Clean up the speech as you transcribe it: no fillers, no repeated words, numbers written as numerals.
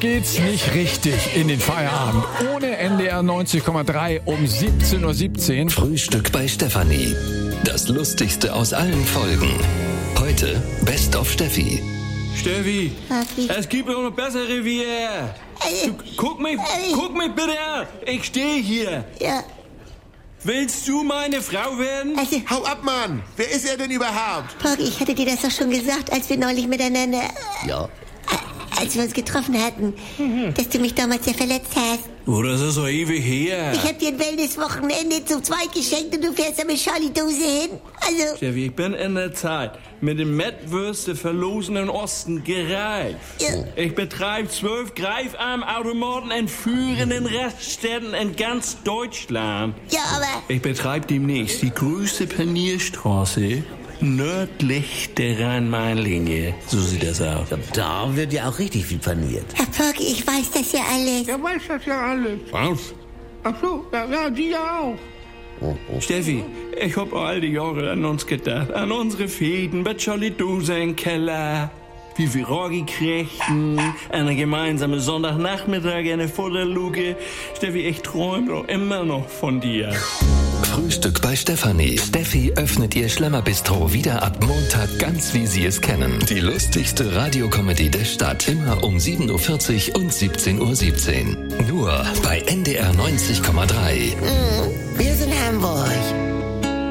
geht's nicht richtig in den Feierabend. Ohne NDR 90,3 um 17:17 Uhr. Frühstück bei Stefanie. Das Lustigste aus allen Folgen. Heute Best of Steffi. Steffi, es gibt noch eine bessere wie er. Guck mich bitte an. Ich stehe hier. Ja. Willst du meine Frau werden? Also, Hau ab, Mann! Wer ist er denn überhaupt? Porgy, ich hatte dir das doch schon gesagt, als wir neulich miteinander... Ja. Als wir uns getroffen hatten, dass du mich damals ja verletzt hast. Oh, das ist so ewig her. Ich hab dir ein Wellnesswochenende zu zweit geschenkt und du fährst da mit Charlie-Dose hin. Also... Steffi, ich bin in der Zeit mit dem Mettwürste verlosenen Osten gereift. Ja. Ich betreibe 12 Greifarmautomaten in führenden Raststätten in ganz Deutschland. Ja, aber... Ich betreibe demnächst die größte Panierstraße nördlich der Rhein-Main-Linie. So sieht das aus. Da wird ja auch richtig viel paniert. Herr Porgy, ich weiß das ja alles. Er weiß das ja alles. Was? Ach so, ja, die ja auch. Steffi, ich hab all die Jahre an uns gedacht, an unsere Fäden mit Charlie-Dose im Keller, wie wir Roggi kriegten, eine gemeinsame Sonntagnachmittag, eine Futterluke. Steffi, ich träume doch immer noch von dir. Frühstück bei Stefanie. Steffi öffnet ihr Schlemmerbistro wieder ab Montag, ganz wie Sie es kennen. Die lustigste Radiokomödie der Stadt. Immer um 7:40 Uhr und 17:17 Uhr. Nur bei NDR 90,3. Wir sind Hamburg.